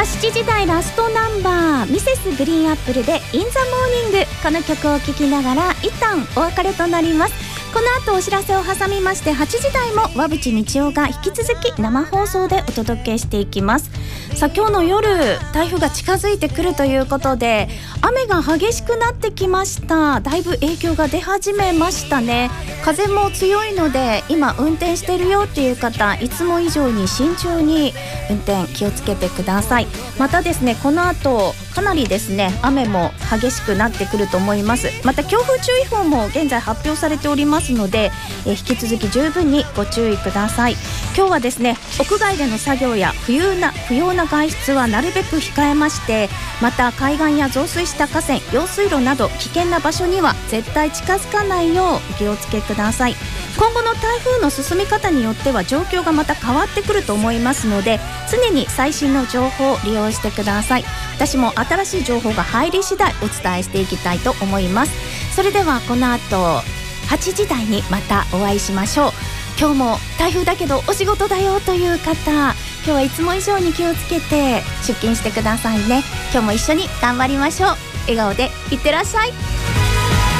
さあ7時台ラストナンバーミセスグリーンアップルで In the Morning、 この曲を聴きながら一旦お別れとなります。この後お知らせを挟みまして8時台も和渕道夫が引き続き生放送でお届けしていきます。さあ今日の夜台風が近づいてくるということで雨が激しくなってきました。だいぶ影響が出始めましたね。風も強いので今運転しているよっていう方いつも以上に慎重に運転気をつけてください。またですねこの後かなりですね雨も激しくなってくると思います。また強風注意報も現在発表されておりますので引き続き十分にご注意ください。今日はですね屋外での作業や不要な外出はなるべく控えまして、また海岸や増水した河川用水路など危険な場所には絶対近づかないようお気をつけください。今後の台風の進み方によっては状況がまた変わってくると思いますので常に最新の情報を利用してください。私も新しい情報が入り次第お伝えしていきたいと思います。それではこの後8時台にまたお会いしましょう。今日も台風だけどお仕事だよという方今日はいつも以上に気をつけて出勤してくださいね。今日も一緒に頑張りましょう。笑顔でいってらっしゃい。